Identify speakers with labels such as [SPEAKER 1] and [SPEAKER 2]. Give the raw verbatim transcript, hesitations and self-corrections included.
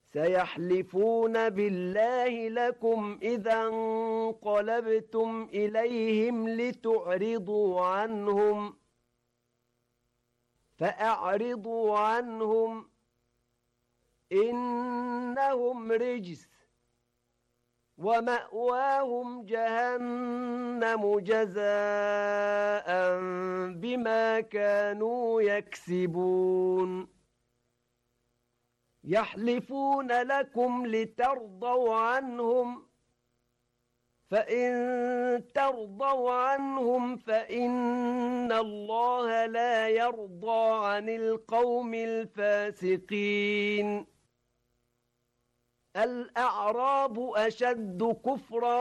[SPEAKER 1] سيحلفون بالله لكم إذا انقلبتم إليهم لتعرضوا عنهم فأعرضوا عنهم إنهم رجس ومأواهم جهنم جزاء بما كانوا يكسبون يحلفون لكم لترضوا عنهم فإن ترضوا عنهم فإن الله لا يرضى عن القوم الفاسقين الأعراب أشد كفرا